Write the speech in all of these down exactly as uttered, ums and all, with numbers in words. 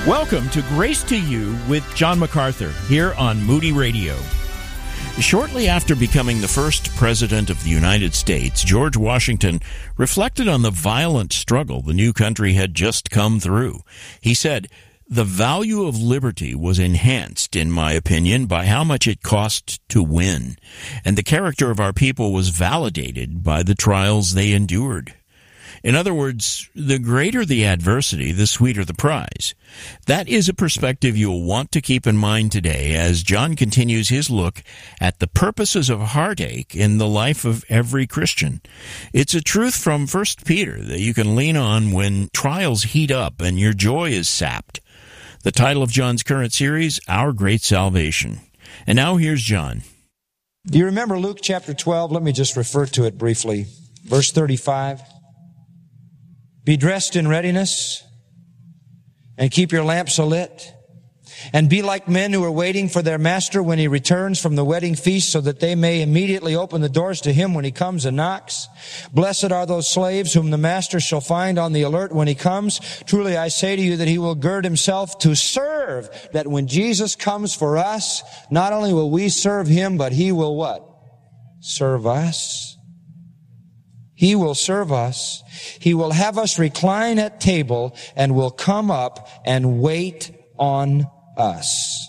Welcome to Grace to You with John MacArthur here on Moody Radio. Shortly after becoming the first president of the United States, George Washington reflected on the violent struggle the new country had just come through. He said, "The value of liberty was enhanced, in my opinion, by how much it cost to win, and the character of our people was validated by the trials they endured." In other words, the greater the adversity, the sweeter the prize. That is a perspective you'll want to keep in mind today as John continues his look at the purposes of heartache in the life of every Christian. It's a truth from First Peter that you can lean on when trials heat up and your joy is sapped. The title of John's current series, Our Great Salvation. And now here's John. Do you remember Luke chapter twelve? Let me just refer to it briefly. Verse thirty-five. Be dressed in readiness, and keep your lamps alit, and be like men who are waiting for their master when he returns from the wedding feast, so that they may immediately open the doors to him when he comes and knocks. Blessed are those slaves whom the master shall find on the alert when he comes. Truly I say to you that he will gird himself to serve, that when Jesus comes for us, not only will we serve him, but he will what? Serve us. He will serve us. He will have us recline at table and will come up and wait on us.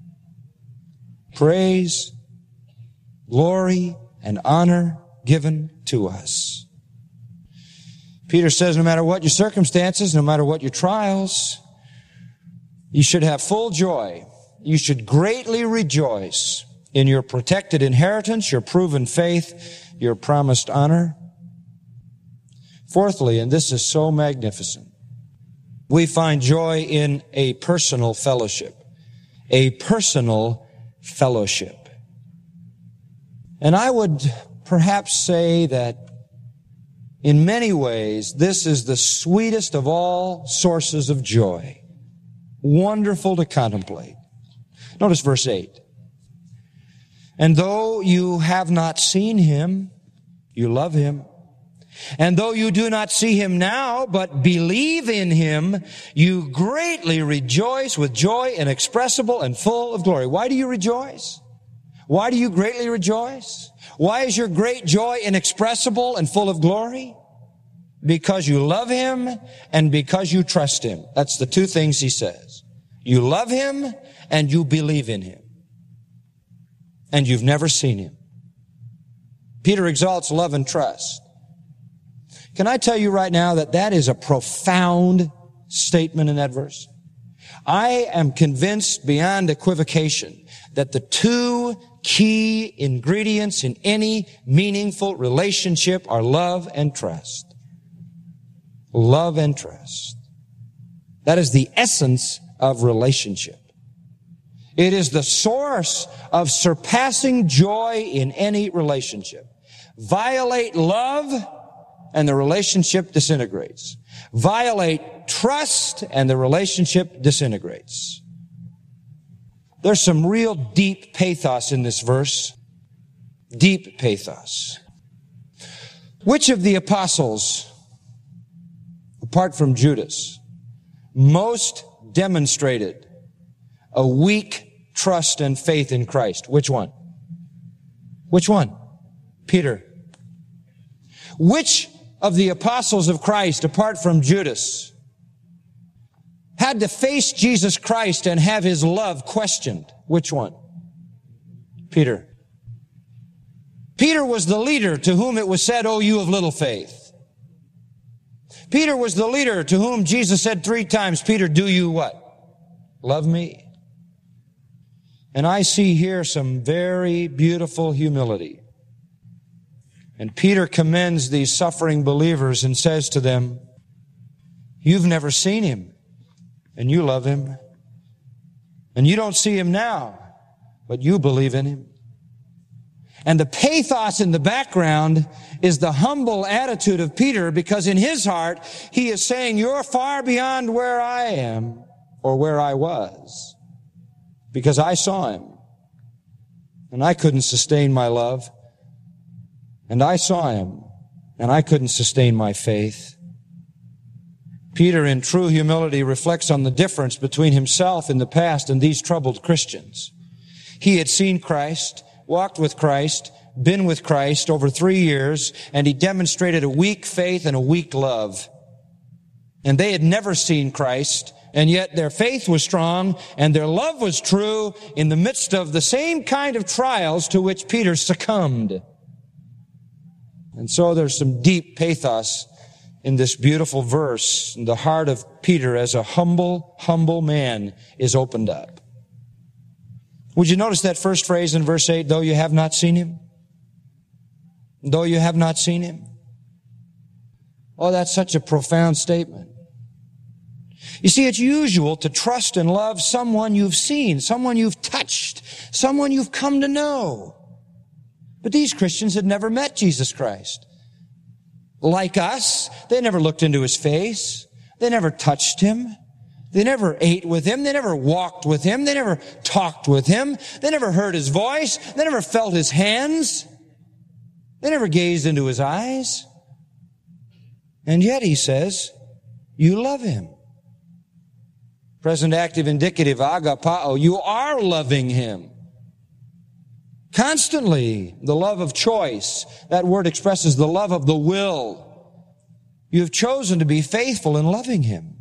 Praise, glory, and honor given to us. Peter says no matter what your circumstances, no matter what your trials, you should have full joy. You should greatly rejoice in your protected inheritance, your proven faith, your promised honor. Fourthly, and this is so magnificent, we find joy in a personal fellowship. A personal fellowship. And I would perhaps say that in many ways, this is the sweetest of all sources of joy. Wonderful to contemplate. Notice verse eight. And though you have not seen him, you love him. And though you do not see him now, but believe in him, you greatly rejoice with joy inexpressible and full of glory. Why do you rejoice? Why do you greatly rejoice? Why is your great joy inexpressible and full of glory? Because you love him and because you trust him. That's the two things he says. You love him and you believe in him. And you've never seen him. Peter exalts love and trust. Can I tell you right now that that is a profound statement in that verse? I am convinced beyond equivocation that the two key ingredients in any meaningful relationship are love and trust. Love and trust. That is the essence of relationship. It is the source of surpassing joy in any relationship. Violate love, and the relationship disintegrates. Violate trust, and the relationship disintegrates. There's some real deep pathos in this verse. Deep pathos. Which of the apostles, apart from Judas, most demonstrated a weak trust and faith in Christ? Which one? Which one? Peter. Which of the apostles of Christ, apart from Judas, had to face Jesus Christ and have his love questioned? Which one? Peter. Peter was the leader to whom it was said, "Oh, you of little faith." Peter was the leader to whom Jesus said three times, "Peter, do you what? Love me?" And I see here some very beautiful humility. And Peter commends these suffering believers and says to them, "You've never seen him, and you love him. And you don't see him now, but you believe in him." And the pathos in the background is the humble attitude of Peter, because in his heart, he is saying, "You're far beyond where I am or where I was, because I saw him, and I couldn't sustain my love. And I saw him, and I couldn't sustain my faith." Peter, in true humility, reflects on the difference between himself in the past and these troubled Christians. He had seen Christ, walked with Christ, been with Christ over three years, and he demonstrated a weak faith and a weak love. And they had never seen Christ, and yet their faith was strong and their love was true in the midst of the same kind of trials to which Peter succumbed. And so there's some deep pathos in this beautiful verse. And the heart of Peter as a humble, humble man is opened up. Would you notice that first phrase in verse eight, though you have not seen him? Though you have not seen him. Oh, that's such a profound statement. You see, it's usual to trust and love someone you've seen, someone you've touched, someone you've come to know. But these Christians had never met Jesus Christ. Like us, they never looked into his face. They never touched him. They never ate with him. They never walked with him. They never talked with him. They never heard his voice. They never felt his hands. They never gazed into his eyes. And yet he says, you love him. Present active indicative, agapao, you are loving him. Constantly, the love of choice. That word expresses the love of the will. You have chosen to be faithful in loving him.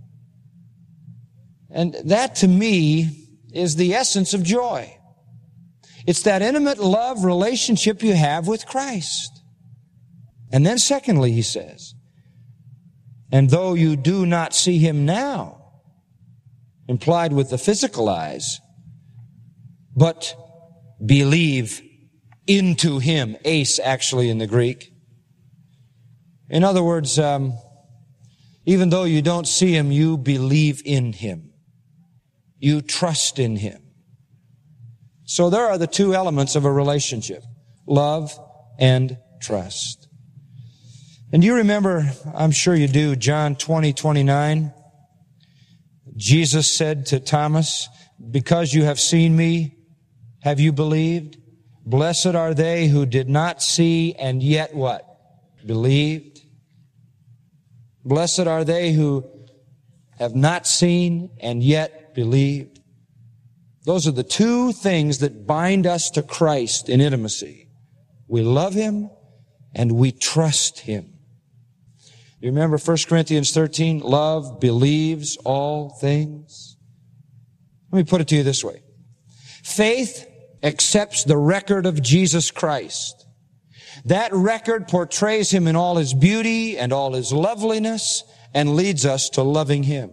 And that, to me, is the essence of joy. It's that intimate love relationship you have with Christ. And then secondly, he says, and though you do not see him now, implied with the physical eyes, but believe into him, ace actually in the Greek. In other words, um, even though you don't see him, you believe in him. You trust in him. So there are the two elements of a relationship, love and trust. And you remember, I'm sure you do, John twenty, twenty-nine. Jesus said to Thomas, because you have seen me, have you believed? Blessed are they who did not see and yet what? Believed. Blessed are they who have not seen and yet believed. Those are the two things that bind us to Christ in intimacy. We love him and we trust him. You remember First Corinthians thirteen? Love believes all things. Let me put it to you this way. Faith accepts the record of Jesus Christ. That record portrays him in all his beauty and all his loveliness and leads us to loving him.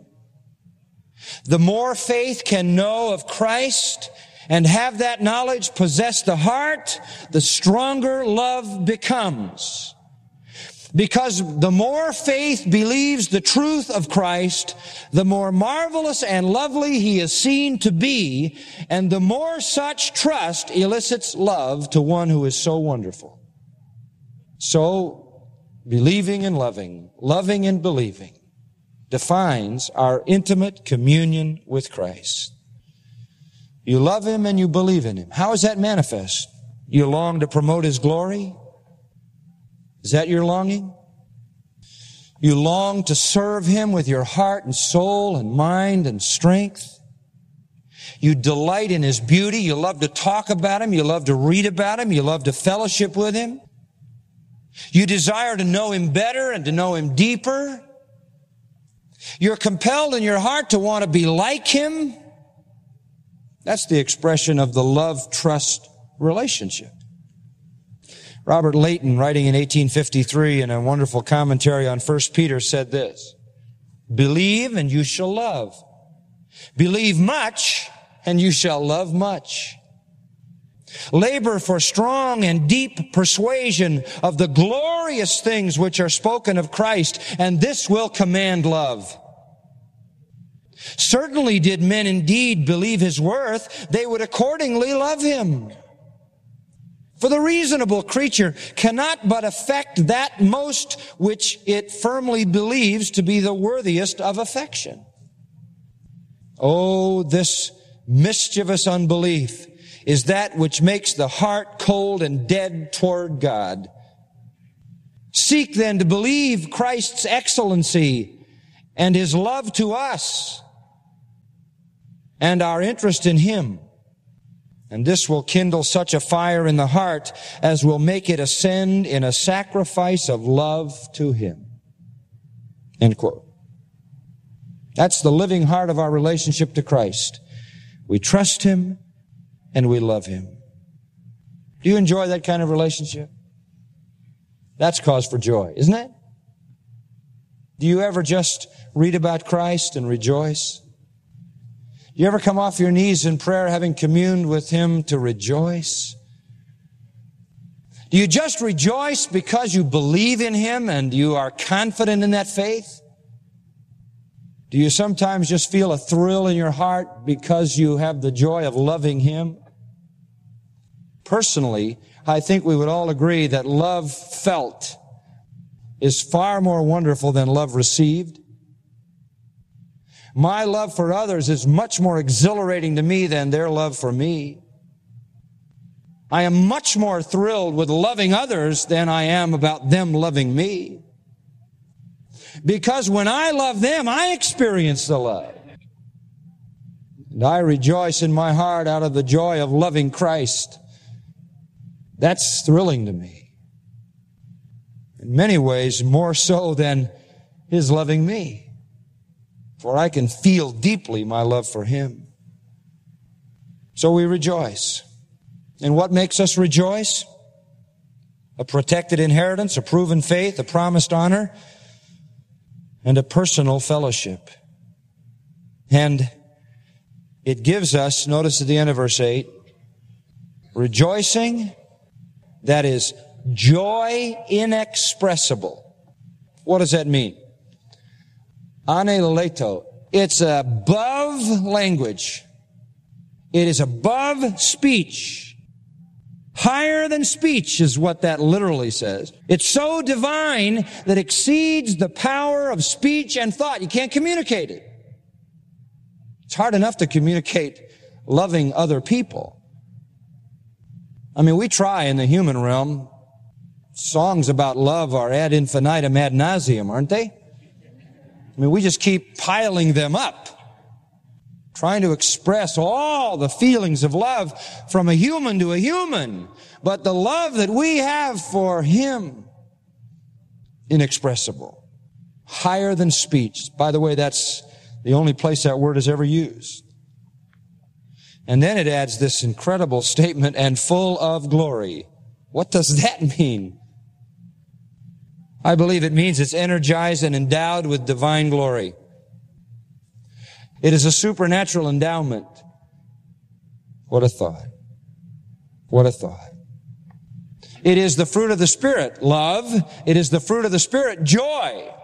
The more faith can know of Christ and have that knowledge possess the heart, the stronger love becomes. Because the more faith believes the truth of Christ, the more marvelous and lovely he is seen to be, and the more such trust elicits love to one who is so wonderful. So, believing and loving, loving and believing, defines our intimate communion with Christ. You love him and you believe in him. How is that manifest? You long to promote his glory? Is that your longing? You long to serve him with your heart and soul and mind and strength. You delight in his beauty. You love to talk about him. You love to read about him. You love to fellowship with him. You desire to know him better and to know him deeper. You're compelled in your heart to want to be like him. That's the expression of the love-trust relationship. Robert Leighton, writing in eighteen fifty-three in a wonderful commentary on First Peter, said this: believe and you shall love. Believe much and you shall love much. Labor for strong and deep persuasion of the glorious things which are spoken of Christ, and this will command love. Certainly did men indeed believe his worth, they would accordingly love him. For the reasonable creature cannot but affect that most which it firmly believes to be the worthiest of affection. Oh, this mischievous unbelief is that which makes the heart cold and dead toward God. Seek then to believe Christ's excellency and His love to us and our interest in Him. And this will kindle such a fire in the heart as will make it ascend in a sacrifice of love to Him. End quote. That's the living heart of our relationship to Christ. We trust Him and we love Him. Do you enjoy that kind of relationship? That's cause for joy, isn't it? Do you ever just read about Christ and rejoice? Do you ever come off your knees in prayer having communed with Him to rejoice? Do you just rejoice because you believe in Him and you are confident in that faith? Do you sometimes just feel a thrill in your heart because you have the joy of loving Him? Personally, I think we would all agree that love felt is far more wonderful than love received. My love for others is much more exhilarating to me than their love for me. I am much more thrilled with loving others than I am about them loving me. Because when I love them, I experience the love. And I rejoice in my heart out of the joy of loving Christ. That's thrilling to me. In many ways, more so than His loving me. For I can feel deeply my love for Him. So we rejoice. And what makes us rejoice? A protected inheritance, a proven faith, a promised honor, and a personal fellowship. And it gives us, notice at the end of verse eight, rejoicing that is joy inexpressible. What does that mean? Aneleto. It's above language. It is above speech. Higher than speech is what that literally says. It's so divine that exceeds the power of speech and thought. You can't communicate it. It's hard enough to communicate loving other people. I mean, we try in the human realm. Songs about love are ad infinitum, ad nauseum, aren't they? I mean, we just keep piling them up, trying to express all the feelings of love from a human to a human. But the love that we have for Him, inexpressible, higher than speech. By the way, that's the only place that word is ever used. And then it adds this incredible statement, and full of glory. What does that mean? I believe it means it's energized and endowed with divine glory. It is a supernatural endowment. What a thought. What a thought. It is the fruit of the Spirit, love. It is the fruit of the Spirit, joy.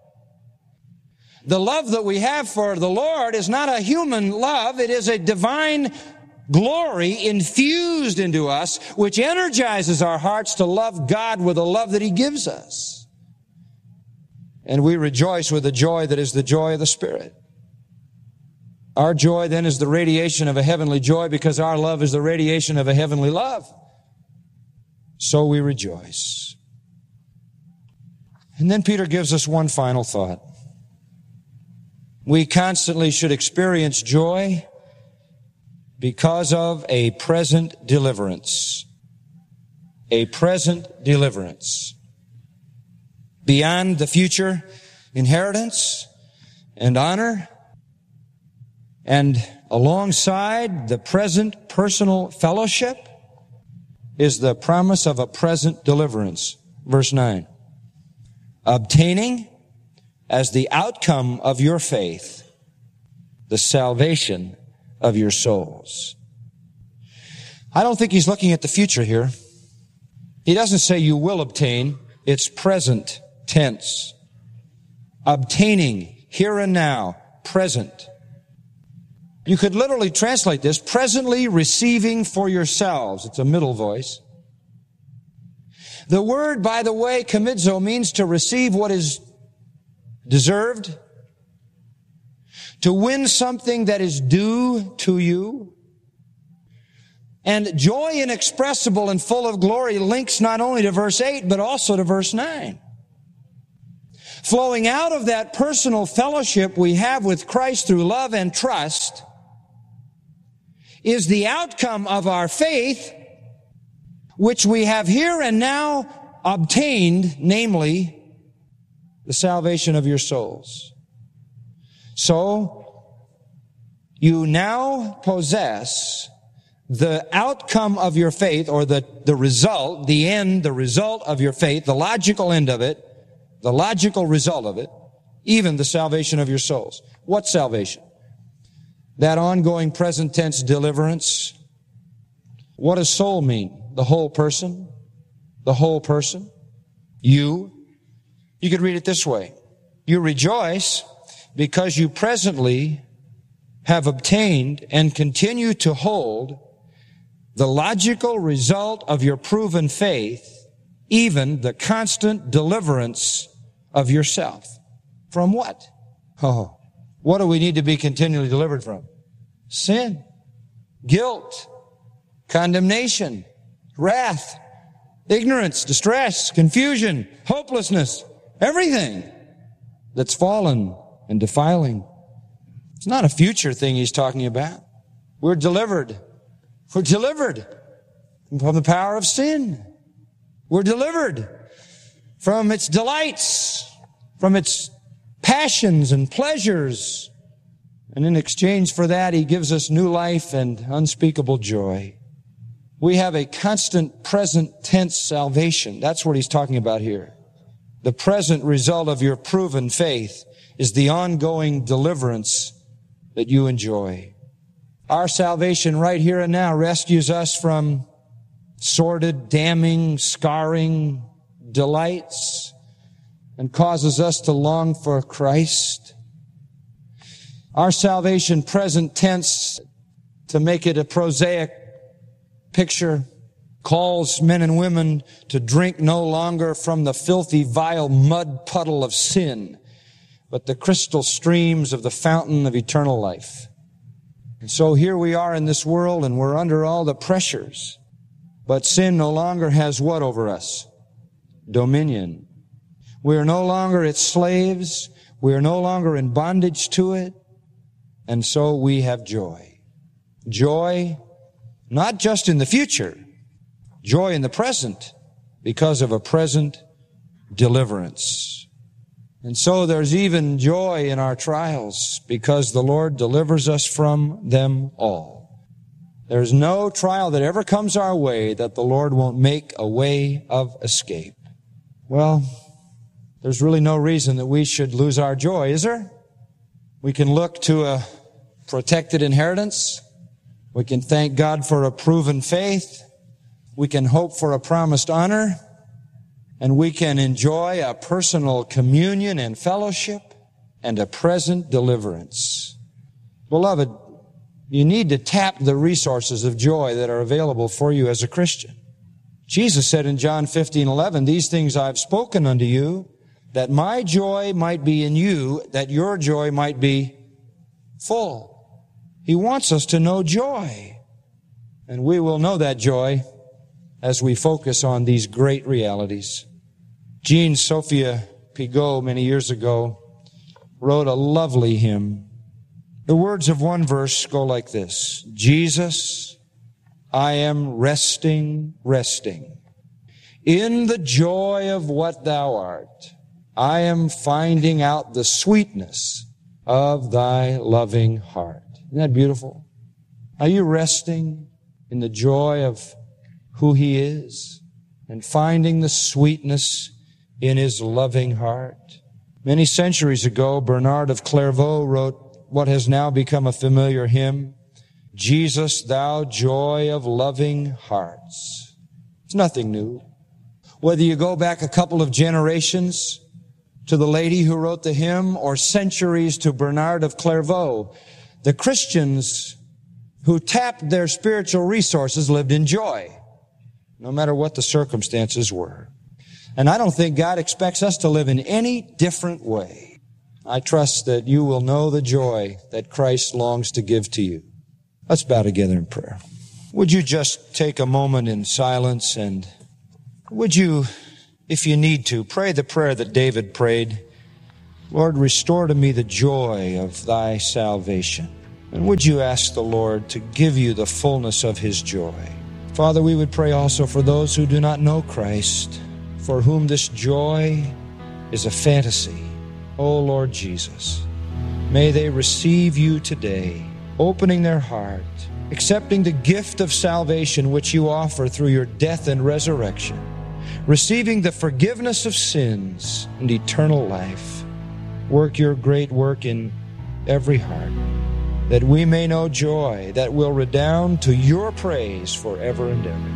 The love that we have for the Lord is not a human love. It is a divine glory infused into us, which energizes our hearts to love God with the love that He gives us. And we rejoice with the joy that is the joy of the Spirit. Our joy then is the radiation of a heavenly joy because our love is the radiation of a heavenly love. So we rejoice. And then Peter gives us one final thought. We constantly should experience joy because of a present deliverance. A present deliverance. Beyond the future inheritance and honor, and alongside the present personal fellowship is the promise of a present deliverance. Verse nine. Obtaining as the outcome of your faith the salvation of your souls. I don't think he's looking at the future here. He doesn't say you will obtain. It's present tense. Obtaining, here and now, present. You could literally translate this, presently receiving for yourselves. It's a middle voice. The word, by the way, komidzo, means to receive what is deserved, to win something that is due to you. And joy inexpressible and full of glory links not only to verse eight, but also to verse nine. Flowing out of that personal fellowship we have with Christ through love and trust is the outcome of our faith, which we have here and now obtained, namely, the salvation of your souls. So, you now possess the outcome of your faith, or the, the result, the end, the result of your faith, the logical end of it, the logical result of it, even the salvation of your souls. What salvation? That ongoing present tense deliverance. What does soul mean? The whole person? The whole person? You? You could read it this way. You rejoice because you presently have obtained and continue to hold the logical result of your proven faith, even the constant deliverance of yourself. From what? Oh, what do we need to be continually delivered from? Sin, guilt, condemnation, wrath, ignorance, distress, confusion, hopelessness, everything that's fallen and defiling. It's not a future thing he's talking about. We're delivered. We're delivered from the power of sin. We're delivered from its delights, from its passions and pleasures. And in exchange for that, he gives us new life and unspeakable joy. We have a constant present tense salvation. That's what he's talking about here. The present result of your proven faith is the ongoing deliverance that you enjoy. Our salvation right here and now rescues us from sordid, damning, scarring delights and causes us to long for Christ. Our salvation, present tense, to make it a prosaic picture, calls men and women to drink no longer from the filthy, vile mud puddle of sin, but the crystal streams of the fountain of eternal life. And so here we are in this world, and we're under all the pressures. But sin no longer has what over us? Dominion. We are no longer its slaves. We are no longer in bondage to it. And so we have joy. Joy, not just in the future, joy in the present, because of a present deliverance. And so there's even joy in our trials, because the Lord delivers us from them all. There's no trial that ever comes our way that the Lord won't make a way of escape. Well, there's really no reason that we should lose our joy, is there? We can look to a protected inheritance. We can thank God for a proven faith. We can hope for a promised honor. And we can enjoy a personal communion and fellowship and a present deliverance. Beloved, you need to tap the resources of joy that are available for you as a Christian. Jesus said in John fifteen eleven, "These things I've spoken unto you, that my joy might be in you, that your joy might be full." He wants us to know joy. And we will know that joy as we focus on these great realities. Jean Sophia Pigot, many years ago, wrote a lovely hymn. The words of one verse go like this: Jesus, I am resting, resting in the joy of what thou art. I am finding out the sweetness of thy loving heart. Isn't that beautiful? Are you resting in the joy of who he is and finding the sweetness in his loving heart? Many centuries ago, Bernard of Clairvaux wrote what has now become a familiar hymn, Jesus, thou joy of loving hearts. It's nothing new. Whether you go back a couple of generations to the lady who wrote the hymn or centuries to Bernard of Clairvaux, the Christians who tapped their spiritual resources lived in joy, no matter what the circumstances were. And I don't think God expects us to live in any different way. I trust that you will know the joy that Christ longs to give to you. Let's bow together in prayer. Would you just take a moment in silence, and would you, if you need to, pray the prayer that David prayed Lord, restore to me the joy of thy salvation. And would you ask the Lord to give you the fullness of his joy? Father, we would pray also for those who do not know Christ, for whom this joy is a fantasy. Oh, Lord Jesus, may they receive you today, opening their heart, accepting the gift of salvation which you offer through your death and resurrection, receiving the forgiveness of sins and eternal life. Work your great work in every heart, that we may know joy that will redound to your praise forever and ever.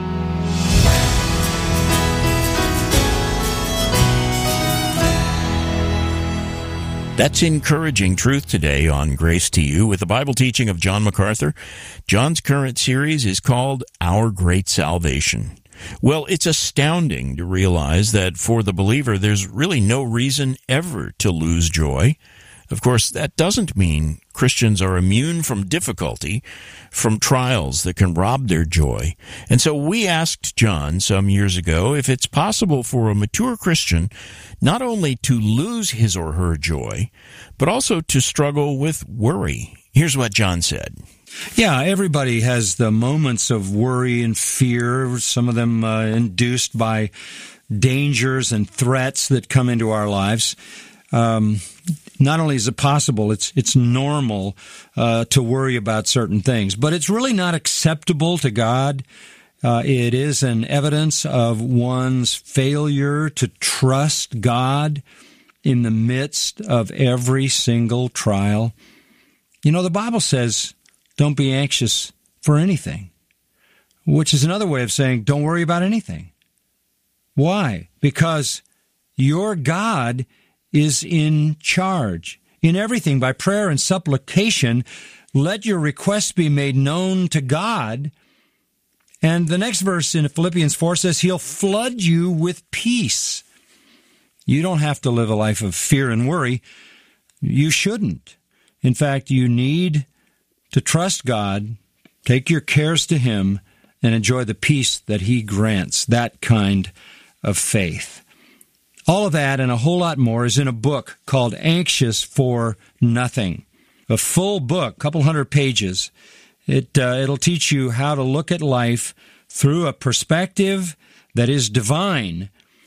That's encouraging truth today on Grace to You with the Bible teaching of John MacArthur. John's current series is called Our Great Salvation. Well, it's astounding to realize that for the believer, there's really no reason ever to lose joy. Of course, that doesn't mean Christians are immune from difficulty, from trials that can rob their joy. And so we asked John some years ago if it's possible for a mature Christian not only to lose his or her joy, but also to struggle with worry. Here's what John said. Yeah, everybody has the moments of worry and fear, some of them uh, induced by dangers and threats that come into our lives. Um, not only is it possible, it's it's normal uh, to worry about certain things, but it's really not acceptable to God. Uh, it is an evidence of one's failure to trust God in the midst of every single trial. You know, the Bible says, don't be anxious for anything, which is another way of saying, don't worry about anything. Why? Because your God is in charge. In everything, by prayer and supplication, let your requests be made known to God. And the next verse in Philippians four says, he'll flood you with peace. You don't have to live a life of fear and worry. You shouldn't. In fact, you need to trust God, take your cares to him, and enjoy the peace that he grants, that kind of faith. All of that and a whole lot more is in a book called Anxious for Nothing. A full book, a couple hundred pages. It, uh, it'll teach you how to look at life through a perspective that is divine,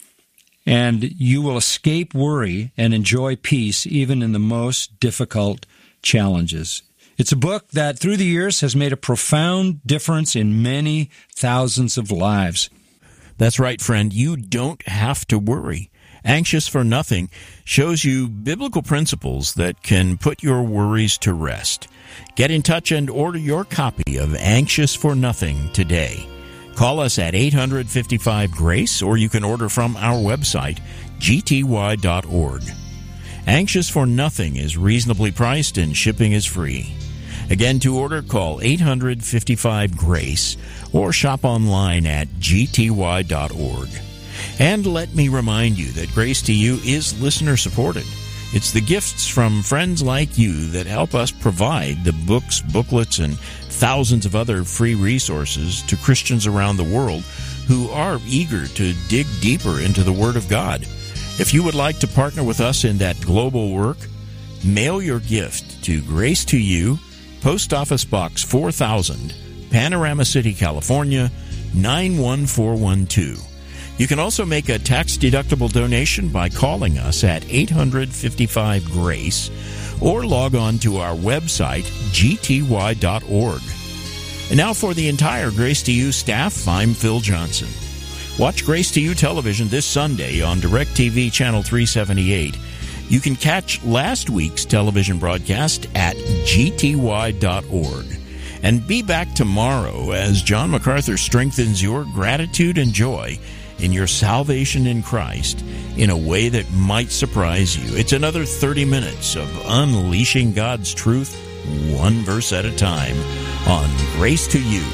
and you will escape worry and enjoy peace even in the most difficult challenges. It's a book that through the years has made a profound difference in many thousands of lives. That's right, friend. You don't have to worry. Anxious for Nothing shows you biblical principles that can put your worries to rest. Get in touch and order your copy of Anxious for Nothing today. Call us at eight hundred, fifty-five, GRACE, or you can order from our website, g t y dot org. Anxious for Nothing is reasonably priced and shipping is free. Again, to order, call eight hundred, fifty-five, GRACE or shop online at g t y dot org. And let me remind you that Grace to You is listener-supported. It's the gifts from friends like you that help us provide the books, booklets, and thousands of other free resources to Christians around the world who are eager to dig deeper into the Word of God. If you would like to partner with us in that global work, mail your gift to Grace to You, Post Office Box four thousand, Panorama City, California, nine one four one two. You can also make a tax-deductible donation by calling us at eight hundred, fifty-five, GRACE or log on to our website, g t y dot org. And now for the entire Grace to You staff, I'm Phil Johnson. Watch Grace to You television this Sunday on DirecTV Channel three seventy-eight. You can catch last week's television broadcast at g t y dot org. And be back tomorrow as John MacArthur strengthens your gratitude and joy in your salvation in Christ in a way that might surprise you. It's another thirty minutes of unleashing God's truth one verse at a time on Grace to You.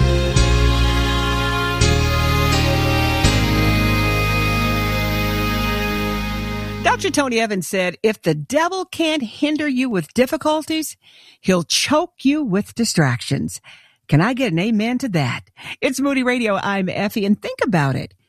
Doctor Tony Evans said, if the devil can't hinder you with difficulties, he'll choke you with distractions. Can I get an amen to that? It's Moody Radio. I'm Effie, and think about it.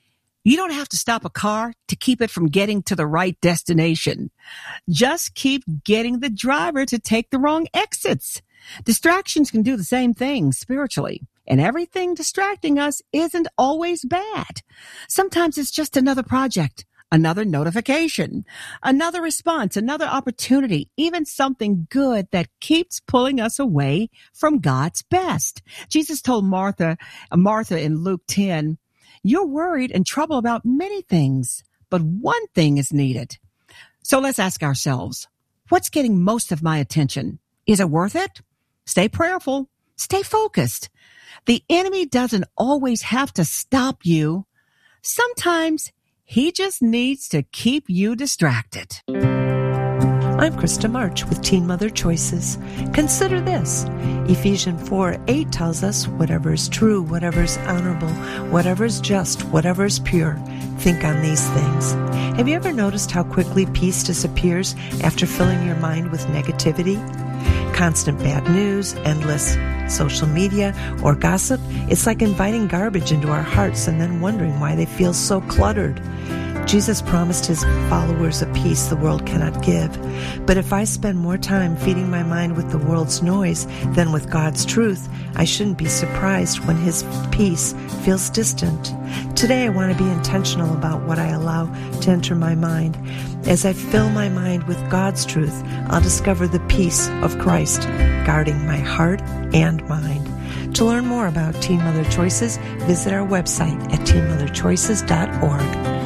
You don't have to stop a car to keep it from getting to the right destination. Just keep getting the driver to take the wrong exits. Distractions can do the same thing spiritually, and everything distracting us isn't always bad. Sometimes it's just another project, another notification, another response, another opportunity, even something good that keeps pulling us away from God's best. Jesus told Martha, Martha in Luke ten, "You're worried and troubled about many things, but one thing is needed." So let's ask ourselves, what's getting most of my attention? Is it worth it? Stay prayerful. Stay focused. The enemy doesn't always have to stop you. Sometimes he just needs to keep you distracted. I'm Krista March with Teen Mother Choices. Consider this. Ephesians four eight tells us, whatever is true, whatever is honorable, whatever is just, whatever is pure, think on these things. Have you ever noticed how quickly peace disappears after filling your mind with negativity? Constant bad news, endless social media, or gossip, it's like inviting garbage into our hearts and then wondering why they feel so cluttered. Jesus promised his followers a peace the world cannot give. But if I spend more time feeding my mind with the world's noise than with God's truth, I shouldn't be surprised when his peace feels distant. Today I want to be intentional about what I allow to enter my mind. As I fill my mind with God's truth, I'll discover the peace of Christ, guarding my heart and mind. To learn more about Teen Mother Choices, visit our website at teen mother choices dot org.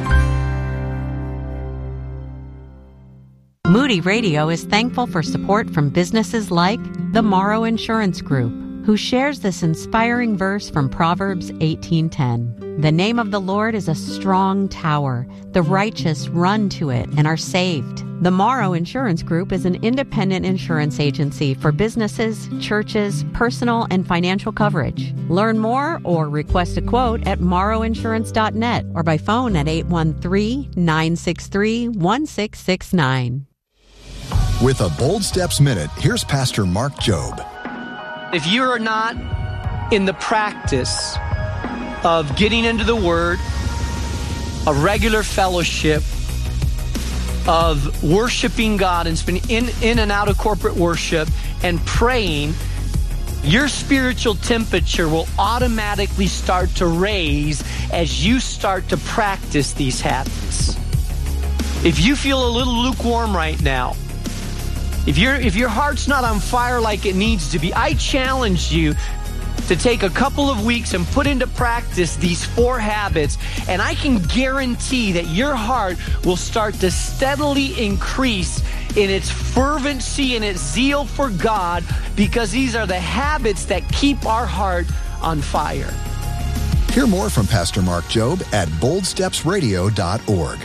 Moody Radio is thankful for support from businesses like the Morrow Insurance Group, who shares this inspiring verse from Proverbs eighteen ten. The name of the Lord is a strong tower. The righteous run to it and are saved. The Morrow Insurance Group is an independent insurance agency for businesses, churches, personal and financial coverage. Learn more or request a quote at morrow insurance dot net or by phone at eight one three, nine six three, one six six nine. With a Bold Steps Minute, here's Pastor Mark Jobe. If you are not in the practice of getting into the Word, a regular fellowship, of worshiping God and spending in, in and out of corporate worship and praying, your spiritual temperature will automatically start to raise as you start to practice these habits. If you feel a little lukewarm right now, if your if your heart's not on fire like it needs to be, I challenge you to take a couple of weeks and put into practice these four habits, and I can guarantee that your heart will start to steadily increase in its fervency and its zeal for God, because these are the habits that keep our heart on fire. Hear more from Pastor Mark Jobe at bold steps radio dot org.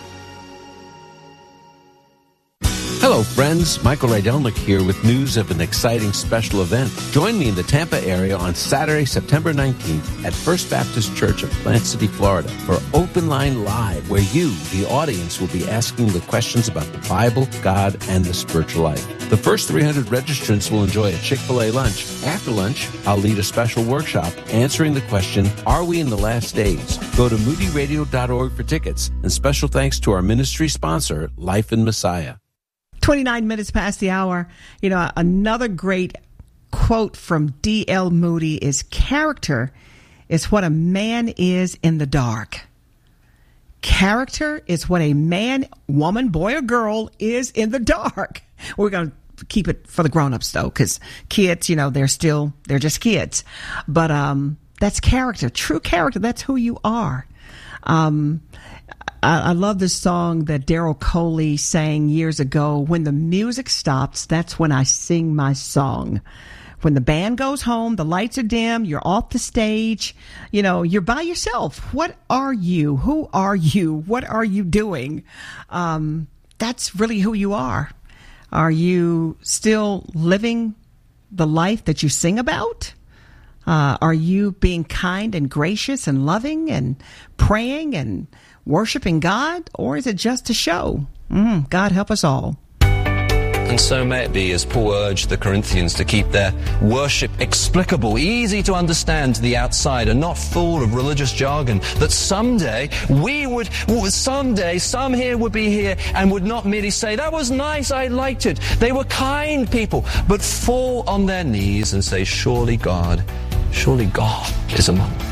Hello, friends. Michael Rydelnik here with news of an exciting special event. Join me in the Tampa area on Saturday, September nineteenth at First Baptist Church of Plant City, Florida for Open Line Live, where you, the audience, will be asking the questions about the Bible, God, and the spiritual life. The first three hundred registrants will enjoy a Chick-fil-A lunch. After lunch, I'll lead a special workshop answering the question, are we in the last days? Go to moody radio dot org for tickets, and special thanks to our ministry sponsor, Life in Messiah. twenty-nine minutes past the hour. You know, another great quote from D L Moody is, character is what a man is in the dark. Character is what a man, woman, boy, or girl is in the dark. We're going to keep it for the grown-ups, though, because kids, you know, they're still, they're just kids. But um, that's character, true character. That's who you are. Um, I, I love this song that Daryl Coley sang years ago. When the music stops, that's when I sing my song. When the band goes home, the lights are dim, you're off the stage, you know, you're by yourself. What are you? Who are you? What are you doing? Um, that's really who you are. Are you still living the life that you sing about? Uh, are you being kind and gracious and loving and praying and worshiping God? Or is it just a show? Mm, God help us all. And so may it be, as Paul urged the Corinthians to keep their worship explicable, easy to understand to the outsider, not full of religious jargon, that someday we would, someday some here would be here and would not merely say, that was nice, I liked it. They were kind people, but fall on their knees and say, surely God, surely God is among them.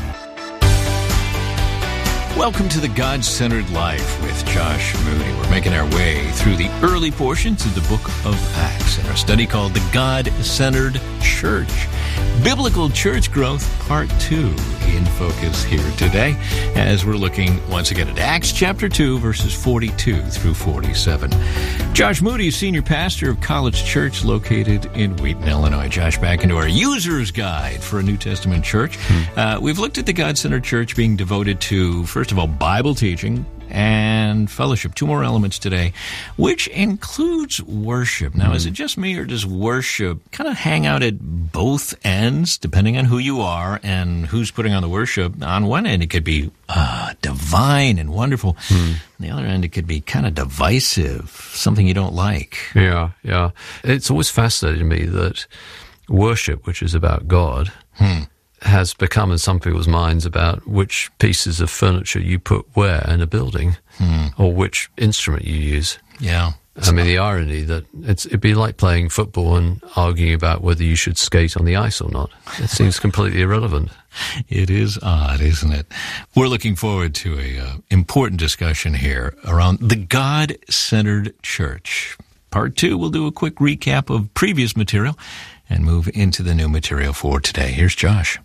Welcome to the God-Centered Life with Josh Moody. We're making our way through the early portions of the book of Acts in our study called The God-Centered Church. Biblical Church Growth Part two in focus here today as we're looking once again at Acts chapter two, verses forty-two through forty-seven. Josh Moody, senior pastor of College Church located in Wheaton, Illinois. Josh, back into our user's guide for a New Testament church. Hmm. Uh, we've looked at the God-Centered Church being devoted to, first of all, Bible teaching and fellowship. Two more elements today, which includes worship. Now, mm. is it just me, or does worship kind of hang out at both ends, depending on who you are and who's putting on the worship? On one end, it could be uh, divine and wonderful. Mm. On the other end, it could be kind of divisive, something you don't like. Yeah, yeah. It's always fascinated me that worship, which is about God, hmm. has become in some people's minds about which pieces of furniture you put where in a building, hmm. or which instrument you use. Yeah. I mean, the irony that it's, it'd be like playing football and arguing about whether you should skate on the ice or not. It seems completely irrelevant. It is odd, isn't it? We're looking forward to a uh, important discussion here around the God-Centered Church. Part two, we'll do a quick recap of previous material and move into the new material for today. Here's Josh.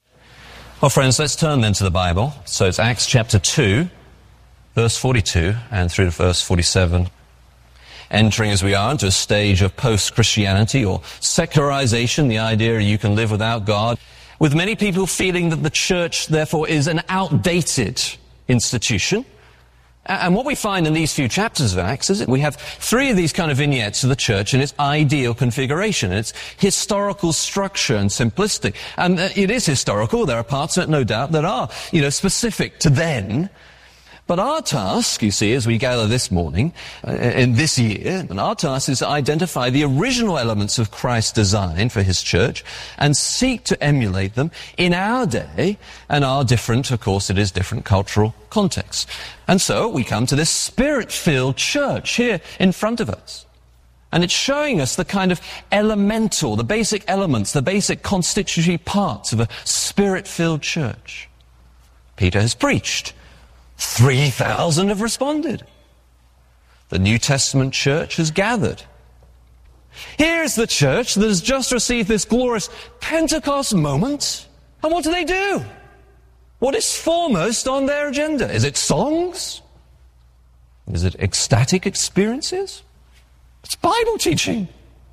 Well, friends, let's turn then to the Bible. So it's Acts chapter two, verse forty-two, and through to verse forty-seven. Entering, as we are, into a stage of post-Christianity or secularization, the idea you can live without God, with many people feeling that the church, therefore, is an outdated institution. And what we find in these few chapters of Acts is that we have three of these kind of vignettes of the church in its ideal configuration, its historical structure and simplicity. And it is historical. There are parts of it, no doubt, that are, you know, specific to then. But our task, you see, as we gather this morning, uh, in this year, and our task is to identify the original elements of Christ's design for his church and seek to emulate them in our day and our different, of course it is different cultural contexts. And so we come to this spirit-filled church here in front of us. And it's showing us the kind of elemental, the basic elements, the basic constitutory parts of a spirit-filled church. Peter has preached. three thousand have responded. The New Testament church has gathered. Here's the church that has just received this glorious Pentecost moment. And what do they do? What is foremost on their agenda? Is it songs? Is it ecstatic experiences? It's Bible teaching.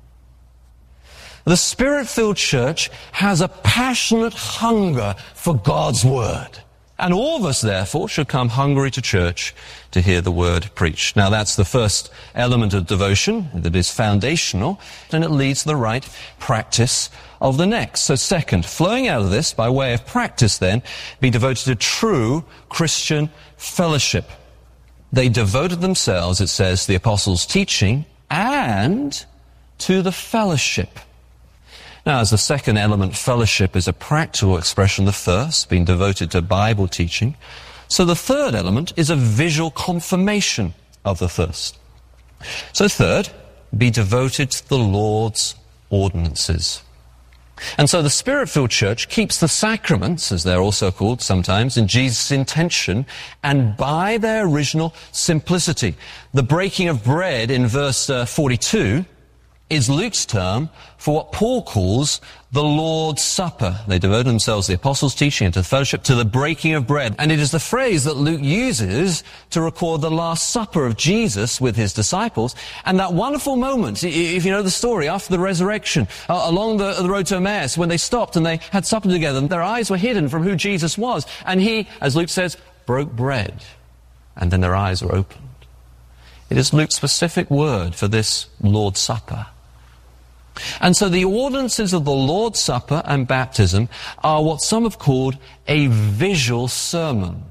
The Spirit-filled church has a passionate hunger for God's Word. And all of us, therefore, should come hungry to church to hear the Word preached. Now, that's the first element of devotion that is foundational, and it leads to the right practice of the next. So second, flowing out of this, by way of practice then, be devoted to true Christian fellowship. They devoted themselves, it says, to the apostles' teaching and to the fellowship. Now, as the second element, fellowship is a practical expression of the first, being devoted to Bible teaching. So the third element is a visual confirmation of the first. So third, be devoted to the Lord's ordinances. And so the Spirit-filled church keeps the sacraments, as they're also called sometimes, in Jesus' intention and by their original simplicity. The breaking of bread in verse uh, forty-two is Luke's term for what Paul calls the Lord's Supper. They devoted themselves to the apostles' teaching and to the fellowship, to the breaking of bread. And it is the phrase that Luke uses to record the Last Supper of Jesus with his disciples. And that wonderful moment, if you know the story, after the resurrection, uh, along the, the road to Emmaus, when they stopped and they had supper together, their eyes were hidden from who Jesus was. And he, as Luke says, broke bread. And then their eyes were opened. It is Luke's specific word for this Lord's Supper. And so the ordinances of the Lord's Supper and baptism are what some have called a visual sermon.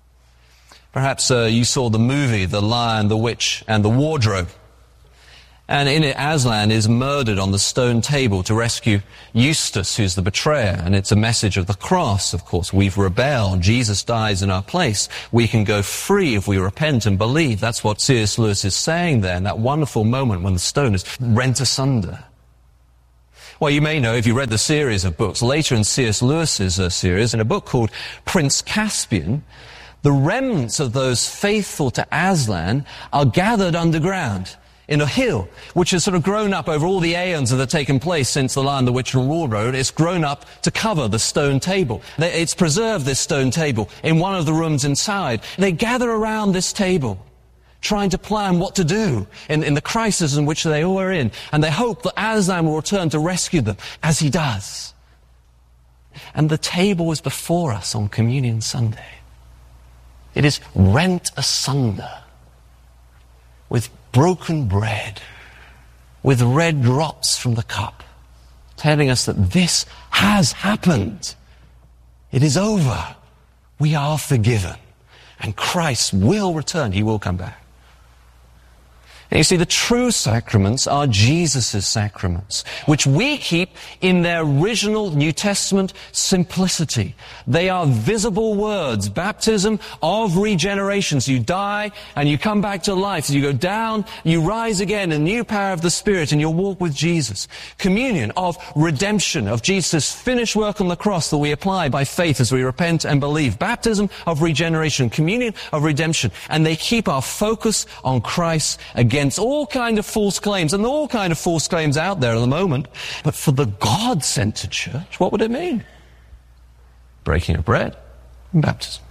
Perhaps uh, you saw the movie The Lion, the Witch, and the Wardrobe. And in it, Aslan is murdered on the stone table to rescue Eustace, who's the betrayer. And it's a message of the cross, of course. We've rebelled. Jesus dies in our place. We can go free if we repent and believe. That's what C S Lewis is saying there in that wonderful moment when the stone is rent asunder. Well, you may know, if you read the series of books, later in C S Lewis's uh, series, in a book called Prince Caspian, the remnants of those faithful to Aslan are gathered underground in a hill, which has sort of grown up over all the aeons that have taken place since The Lion, the Witch and Wardrobe. It's grown up to cover the stone table. It's preserved this stone table in one of the rooms inside. They gather around this table, trying to plan what to do in, in the crisis in which they all are in. And they hope that Aslan will return to rescue them, as he does. And the table is before us on Communion Sunday. It is rent asunder with broken bread, with red drops from the cup, telling us that this has happened. It is over. We are forgiven. And Christ will return. He will come back. And you see, the true sacraments are Jesus' sacraments, which we keep in their original New Testament simplicity. They are visible words, baptism of regeneration. So you die and you come back to life. So you go down, you rise again in the new power of the Spirit and you'll walk with Jesus. Communion of redemption, of Jesus' finished work on the cross that we apply by faith as we repent and believe. Baptism of regeneration, communion of redemption. And they keep our focus on Christ again. Against all kind of false claims, and all kind of false claims out there at the moment. But for the God-centered church, what would it mean? Breaking of bread and baptism.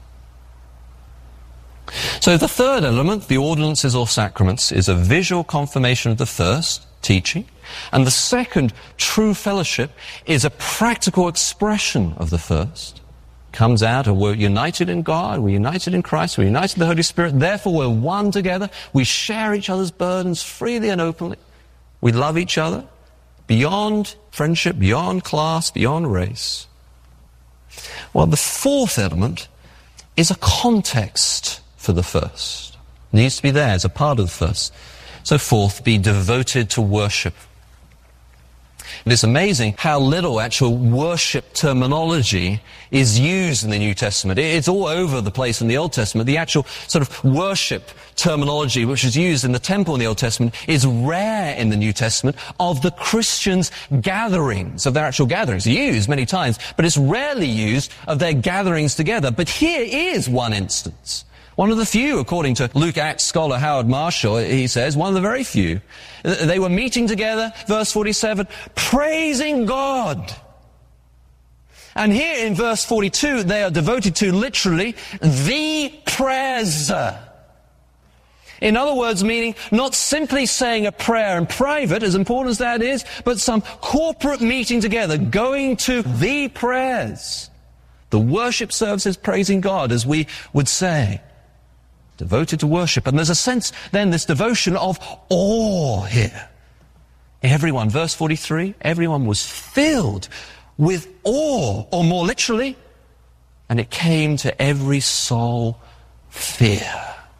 So the third element, the ordinances or sacraments, is a visual confirmation of the first, teaching. And the second, true fellowship, is a practical expression of the first. Comes out of we're united in God, we're united in Christ, we're united in the Holy Spirit, therefore we're one together, we share each other's burdens freely and openly, we love each other beyond friendship, beyond class, beyond race. Well, the fourth element is a context for the first. It needs to be there as a part of the first. So fourth, be devoted to worship. And it's amazing how little actual worship terminology is used in the New Testament. It's all over the place in the Old Testament. The actual sort of worship terminology which is used in the temple in the Old Testament is rare in the New Testament of the Christians' gatherings, of their actual gatherings. It's used many times, but it's rarely used of their gatherings together. But here is one instance. One of the few, according to Luke Acts scholar Howard Marshall, he says, one of the very few. They were meeting together, verse forty-seven, praising God. And here in verse forty-two, they are devoted to literally the prayers. In other words, meaning not simply saying a prayer in private, as important as that is, but some corporate meeting together, going to the prayers. The worship services praising God, as we would say. Devoted to worship. And there's a sense, then, this devotion of awe here. Everyone, verse forty-three, everyone was filled with awe, or more literally, and it came to every soul fear.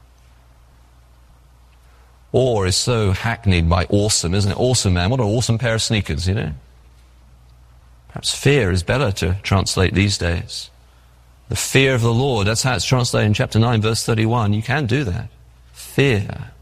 Awe is so hackneyed by awesome, isn't it? Awesome, man. What an awesome pair of sneakers, you know. Perhaps fear is better to translate these days. The fear of the Lord, that's how it's translated in chapter nine, verse thirty-one. You can do that. Fear.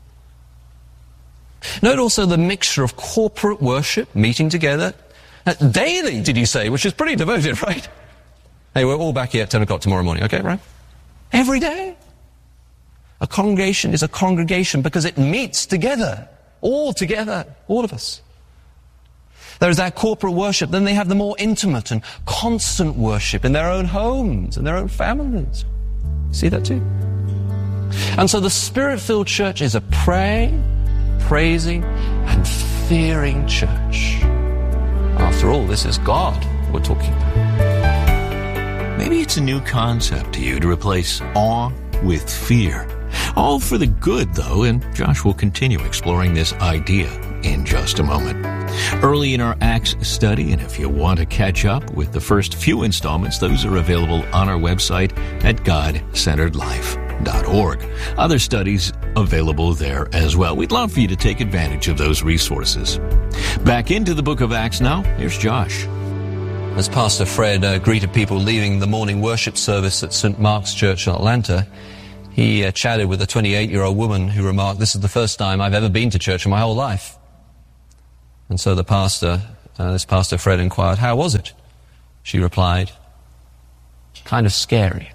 Note also the mixture of corporate worship, meeting together, uh, daily, did you say, which is pretty devoted, right? Hey, we're all back here at ten o'clock tomorrow morning, okay, right? Every day. A congregation is a congregation because it meets together, all together, all of us. There is that corporate worship. Then they have the more intimate and constant worship in their own homes and their own families. See that too? And so the Spirit-filled church is a praying, praising, and fearing church. After all, this is God we're talking about. Maybe it's a new concept to you to replace awe with fear. All for the good, though, and Josh will continue exploring this idea in just a moment. Early in our Acts study, and if you want to catch up with the first few installments, those are available on our website at god centered life dot org. Other studies available there as well. We'd love for you to take advantage of those resources. Back into the book of Acts now. Here's Josh. As Pastor Fred uh, greeted people leaving the morning worship service at Saint Mark's Church in Atlanta, he uh, chatted with a twenty-eight-year-old woman who remarked, "This is the first time I've ever been to church in my whole life." And so the pastor, uh, this Pastor Fred inquired, "How was it?" She replied, "Kind of scary."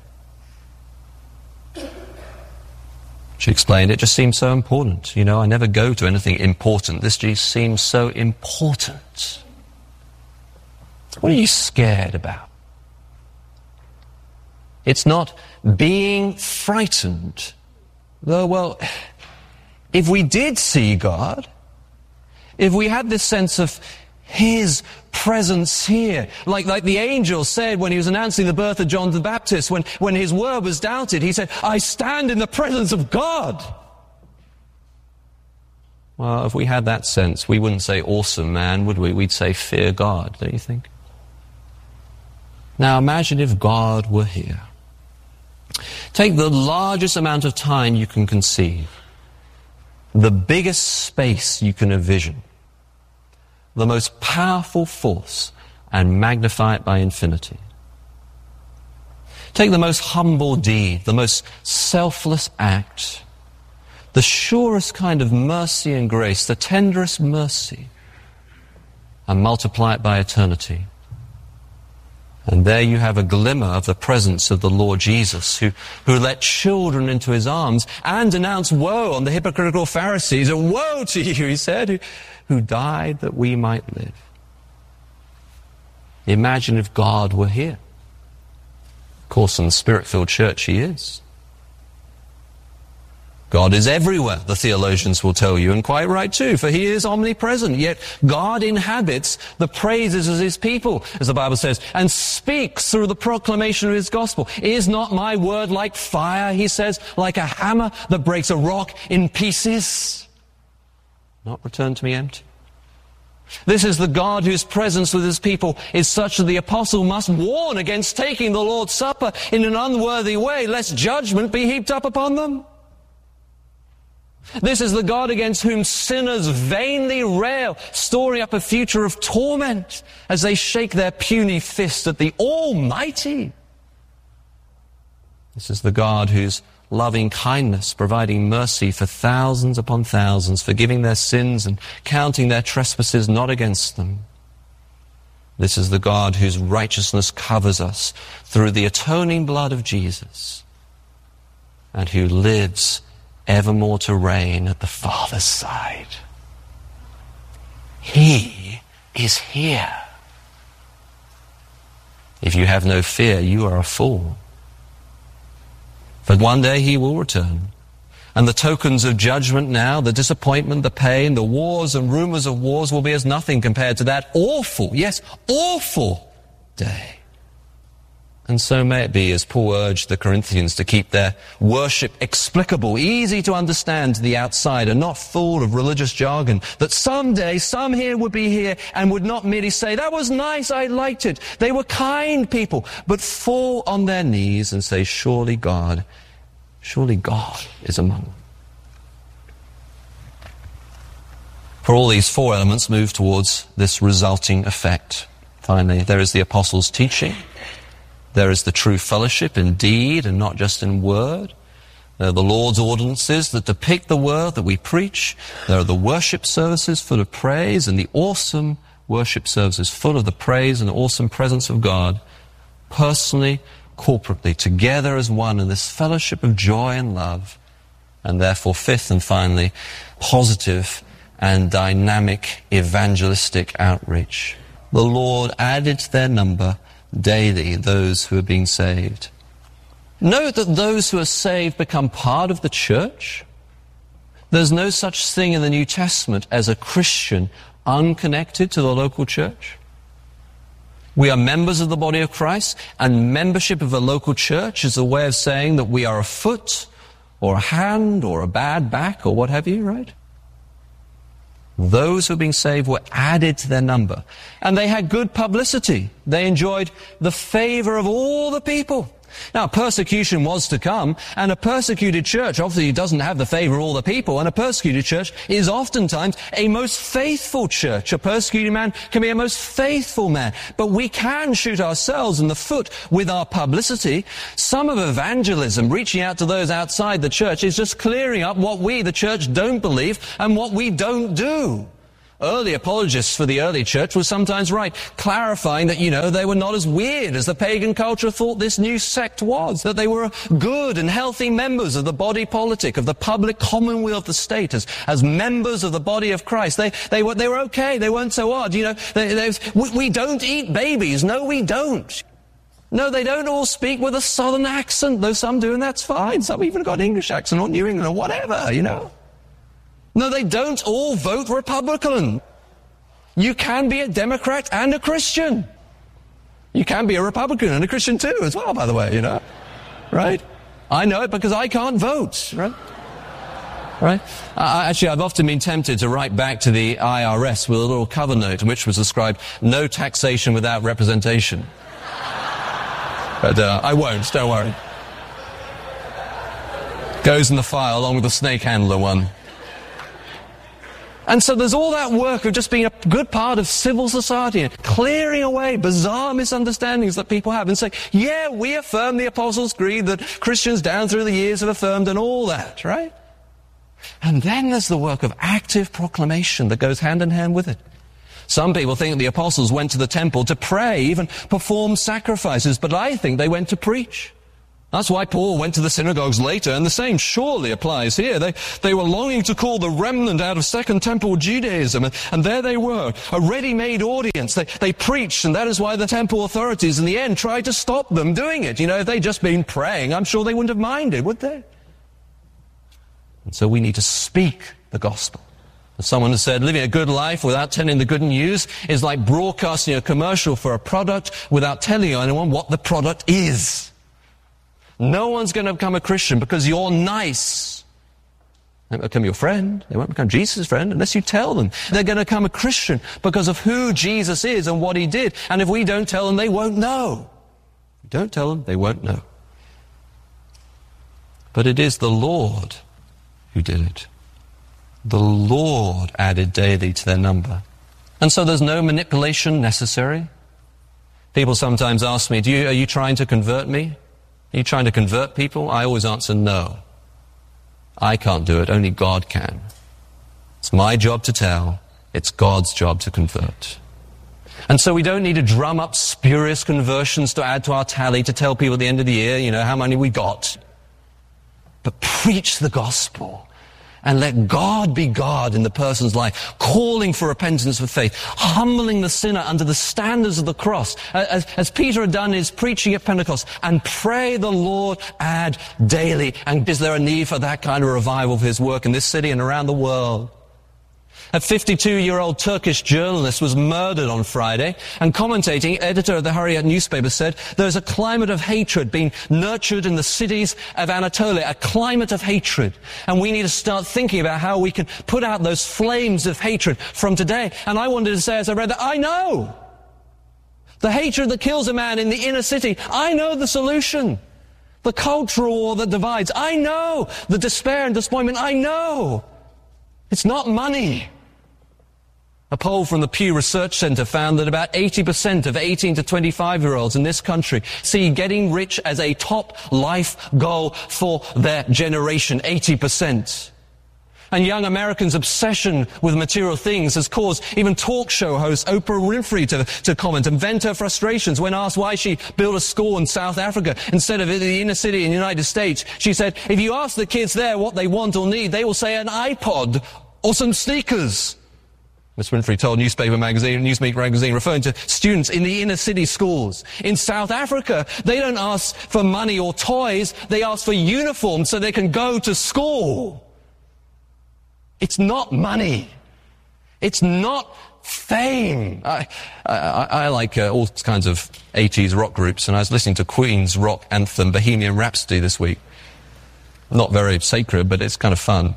She explained, "It just seemed so important. You know, I never go to anything important. This just seems so important." What are you scared about? It's not being frightened. Though, well, if we did see God, if we had this sense of His presence here, like, like the angel said when he was announcing the birth of John the Baptist, when, when his word was doubted, he said, "I stand in the presence of God." Well, if we had that sense, we wouldn't say "awesome man," would we? We'd say "fear God," don't you think? Now imagine if God were here. Take the largest amount of time you can conceive, the biggest space you can envision, the most powerful force, and magnify it by infinity. Take the most humble deed, the most selfless act, the surest kind of mercy and grace, the tenderest mercy, and multiply it by eternity. And there you have a glimmer of the presence of the Lord Jesus, who, who let children into His arms and announced woe on the hypocritical Pharisees. "Woe to you," He said, who, who died that we might live. Imagine if God were here. Of course, in the Spirit-filled church He is. God is everywhere, the theologians will tell you, and quite right too, for He is omnipresent. Yet God inhabits the praises of His people, as the Bible says, and speaks through the proclamation of His gospel. "Is not my word like fire," He says, "like a hammer that breaks a rock in pieces? Not return to me empty." This is the God whose presence with His people is such that the apostle must warn against taking the Lord's Supper in an unworthy way, lest judgment be heaped up upon them. This is the God against whom sinners vainly rail, storing up a future of torment as they shake their puny fist at the Almighty. This is the God whose loving kindness, providing mercy for thousands upon thousands, forgiving their sins and counting their trespasses not against them. This is the God whose righteousness covers us through the atoning blood of Jesus, and who lives evermore to reign at the Father's side. He is here. If you have no fear, you are a fool. For one day He will return, and the tokens of judgment now, the disappointment, the pain, the wars and rumors of wars will be as nothing compared to that awful, yes, awful day. And so may it be, as Paul urged the Corinthians to keep their worship explicable, easy to understand to the outsider, not full of religious jargon, that someday some here would be here and would not merely say, "That was nice, I liked it, they were kind people," but fall on their knees and say, "Surely God, surely God is among them." For all these four elements move towards this resulting effect. Finally, there is the apostles' teaching. There is the true fellowship in deed and not just in word. There are the Lord's ordinances that depict the word that we preach. There are the worship services full of praise and the awesome worship services full of the praise and awesome presence of God, personally, corporately, together as one in this fellowship of joy and love. And therefore, fifth and finally, positive and dynamic evangelistic outreach. The Lord added to their number daily those who are being saved. Note that those who are saved become part of the church. There's no such thing in the New Testament as a Christian unconnected to the local church. We are members of the body of Christ, and membership of a local church is a way of saying that we are a foot or a hand or a bad back or what have you, right? Those who are being saved were added to their number. And they had good publicity. They enjoyed the favor of all the people. Now, persecution was to come, and a persecuted church obviously doesn't have the favor of all the people, and a persecuted church is oftentimes a most faithful church. A persecuted man can be a most faithful man. But we can shoot ourselves in the foot with our publicity. Some of evangelism, reaching out to those outside the church, is just clearing up what we, the church, don't believe and what we don't do. Early apologists for the early church were sometimes right, clarifying that, you know, they were not as weird as the pagan culture thought this new sect was, that they were good and healthy members of the body politic, of the public commonweal of the state, as, as members of the body of Christ. They, they were, they were okay. They weren't so odd. You know, they, they, we, we don't eat babies. No, we don't. No, they don't all speak with a southern accent, though some do, and that's fine. Some even got an English accent or New England or whatever, you know. No, they don't all vote Republican. You can be a Democrat and a Christian. You can be a Republican and a Christian too, as well, by the way, you know. Right? I know it because I can't vote, right? Right? Uh, actually, I've often been tempted to write back to the I R S with a little cover note in which was described, no taxation without representation. But uh, I won't, don't worry. Goes in the file along with the snake handler one. And so there's all that work of just being a good part of civil society and clearing away bizarre misunderstandings that people have and say, yeah, we affirm the Apostles' Creed that Christians down through the years have affirmed and all that, right? And then there's the work of active proclamation that goes hand in hand with it. Some people think the apostles went to the temple to pray, even perform sacrifices, but I think they went to preach. That's why Paul went to the synagogues later, and the same surely applies here. They, they were longing to call the remnant out of Second Temple Judaism, and, and there they were, a ready-made audience. They, they preached, and that is why the temple authorities in the end tried to stop them doing it. You know, if they'd just been praying, I'm sure they wouldn't have minded, would they? And so we need to speak the gospel. As someone has said, living a good life without telling the good news is like broadcasting a commercial for a product without telling anyone what the product is. No one's going to become a Christian because you're nice. They won't become your friend. They won't become Jesus' friend unless you tell them. They're going to become a Christian because of who Jesus is and what he did. And if we don't tell them, they won't know. If we don't tell them, they won't know. But it is the Lord who did it. The Lord added daily to their number. And so there's no manipulation necessary. People sometimes ask me, Do you, are you trying to convert me? Are you trying to convert people? I always answer no. I can't do it. Only God can. It's my job to tell. It's God's job to convert. And so we don't need to drum up spurious conversions to add to our tally to tell people at the end of the year, you know, how many we got. But preach the gospel. And let God be God in the person's life, calling for repentance for faith, humbling the sinner under the standards of the cross, as, as Peter had done in his preaching at Pentecost, and pray the Lord add daily. And is there a need for that kind of revival for his work in this city and around the world? A fifty-two-year-old Turkish journalist was murdered on Friday, and commentating, editor of the Hurriyet newspaper said, there's a climate of hatred being nurtured in the cities of Anatolia, a climate of hatred. And we need to start thinking about how we can put out those flames of hatred from today. And I wanted to say as I read that, I know! The hatred that kills a man in the inner city, I know the solution. The cultural war that divides, I know! The despair and disappointment, I know! It's not money. A poll from the Pew Research Center found that about eighty percent of eighteen to twenty-five-year-olds in this country see getting rich as a top life goal for their generation. eighty percent. And young Americans' obsession with material things has caused even talk show host Oprah Winfrey to, to comment and vent her frustrations when asked why she built a school in South Africa instead of in the inner city in the United States. She said, if you ask the kids there what they want or need, they will say an iPod or some sneakers. Miss Winfrey told Newspaper Magazine, Newsweek Magazine, referring to students in the inner city schools. In South Africa, they don't ask for money or toys, they ask for uniforms so they can go to school. It's not money. It's not fame. I, I, I like uh, all kinds of eighties rock groups, and I was listening to Queen's rock anthem, Bohemian Rhapsody, this week. Not very sacred, but it's kind of fun.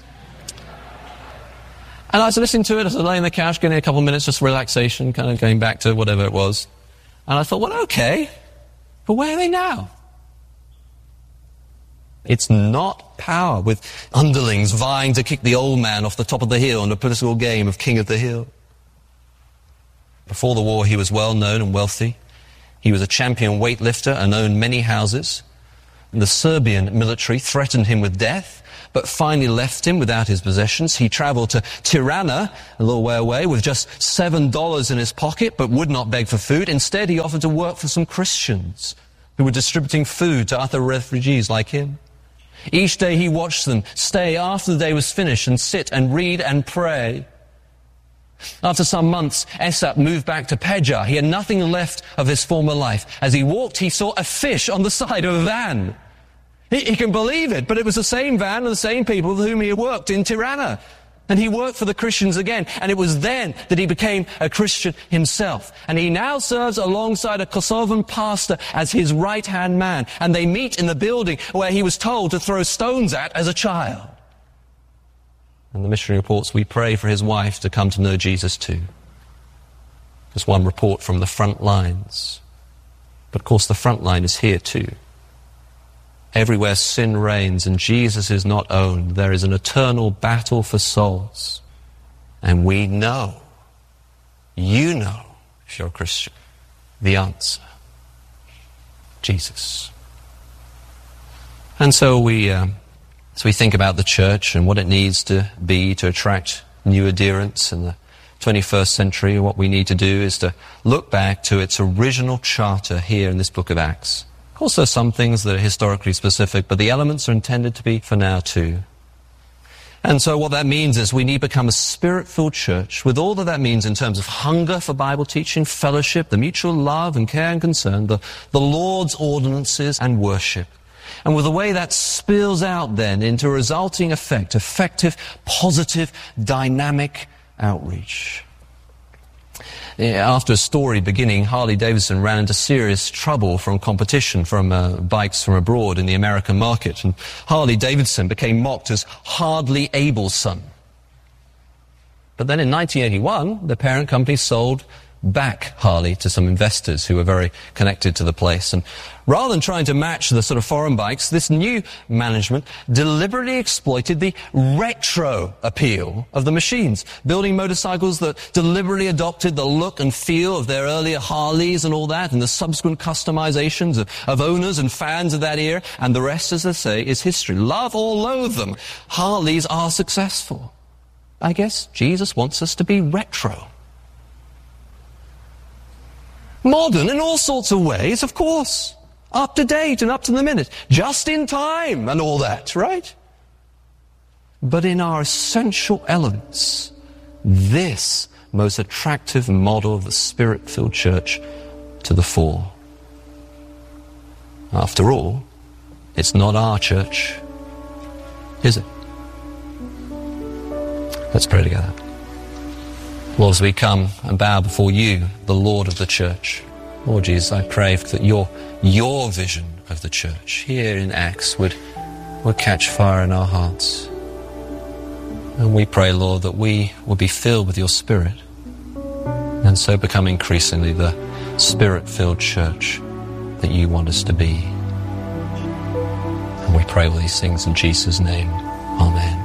And I was listening to it, I was laying on the couch, getting a couple of minutes just relaxation, kind of going back to whatever it was. And I thought, well, okay, but where are they now? It's not power with underlings vying to kick the old man off the top of the hill in a political game of king of the hill. Before the war, he was well known and wealthy. He was a champion weightlifter and owned many houses. And the Serbian military threatened him with death, but finally left him without his possessions. He traveled to Tirana, a little way away, with just seven dollars in his pocket, but would not beg for food. Instead, he offered to work for some Christians who were distributing food to other refugees like him. Each day he watched them stay after the day was finished and sit and read and pray. After some months, Esap moved back to Peja. He had nothing left of his former life. As he walked, he saw a fish on the side of a van. He, he can believe it, but it was the same van and the same people with whom he had worked in Tirana. And he worked for the Christians again. And it was then that he became a Christian himself. And he now serves alongside a Kosovan pastor as his right-hand man. And they meet in the building where he was told to throw stones at as a child. And the missionary reports, we pray for his wife to come to know Jesus too. There's one report from the front lines. But of course the front line is here too. Everywhere sin reigns and Jesus is not owned, there is an eternal battle for souls. And we know, you know, if you're a Christian, the answer. Jesus. And so we, um, so we think about the church and what it needs to be to attract new adherents in the twenty-first century. What we need to do is to look back to its original charter here in this book of Acts. Of course, there are some things that are historically specific, but the elements are intended to be for now too. And so what that means is we need to become a spirit-filled church with all that that means in terms of hunger for Bible teaching, fellowship, the mutual love and care and concern, the, the Lord's ordinances and worship. And with the way that spills out then into a resulting effect, effective, positive, dynamic outreach. After a story beginning, Harley-Davidson ran into serious trouble from competition from uh, bikes from abroad in the American market. And Harley-Davidson became mocked as hardly able son. But then in nineteen eighty-one, the parent company sold back Harley to some investors who were very connected to the place. And rather than trying to match the sort of foreign bikes, this new management deliberately exploited the retro appeal of the machines, building motorcycles that deliberately adopted the look and feel of their earlier Harleys and all that, and the subsequent customizations of, of owners and fans of that era. And the rest, as they say, is history. Love or loathe them, Harleys are successful. I guess Jesus wants us to be retro. Modern in all sorts of ways, of course. Up to date and up to the minute. Just in time and all that, right? But in our essential elements, this most attractive model of the Spirit-filled church to the fore. After all, it's not our church, is it? Let's pray together. Lord, as we come and bow before you, the Lord of the church, Lord Jesus, I pray that your, your vision of the church here in Acts would, would catch fire in our hearts. And we pray, Lord, that we will be filled with your Spirit and so become increasingly the Spirit-filled church that you want us to be. And we pray all these things in Jesus' name. Amen.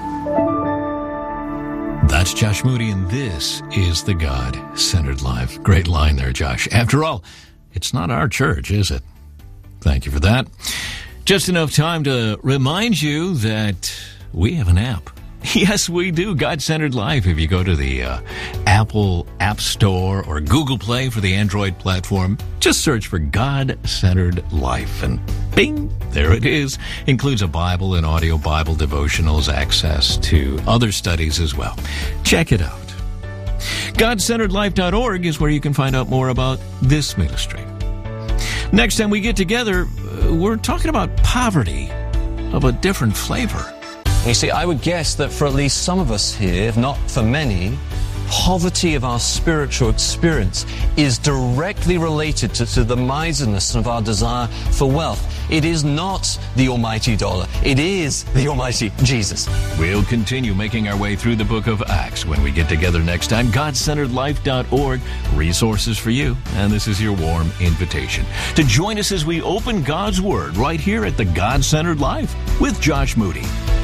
That's Josh Moody, and this is the God-Centered Life. Great line there, Josh. After all, it's not our church, is it? Thank you for that. Just enough time to remind you that we have an app. Yes, we do. God-Centered Life. If you go to the uh, Apple App Store or Google Play for the Android platform, just search for God-Centered Life, and bing, there it is. Includes a Bible and audio Bible devotionals, access to other studies as well. Check it out. God Centered Life dot org is where you can find out more about this ministry. Next time we get together, uh, we're talking about poverty of a different flavor. You see, I would guess that for at least some of us here, if not for many, poverty of our spiritual experience is directly related to, to the miserliness of our desire for wealth. It is not the almighty dollar. It is the almighty Jesus. We'll continue making our way through the book of Acts when we get together next time. God Centered Life dot org, resources for you. And this is your warm invitation to join us as we open God's Word right here at the God-Centered Life with Josh Moody.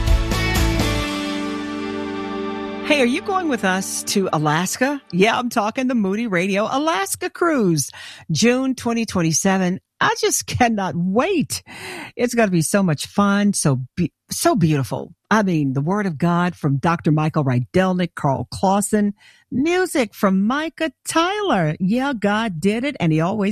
Hey, are you going with us to Alaska? Yeah, I'm talking the Moody Radio Alaska Cruise, June twenty twenty-seven. I just cannot wait. It's going to be so much fun, so be- so beautiful. I mean, the Word of God from Doctor Michael Rydelnik, Carl Clausen, music from Micah Tyler. Yeah, God did it, and He always